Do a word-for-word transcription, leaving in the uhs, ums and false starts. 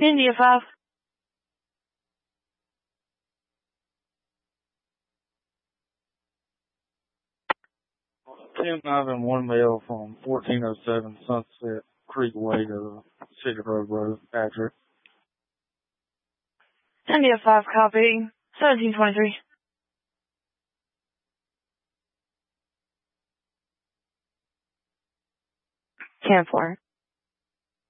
India five. ten nine and one male from fourteen oh seven Sunset Creek Way to City Road Road, Patrick. India five, copy. seventeen twenty-three. ten four.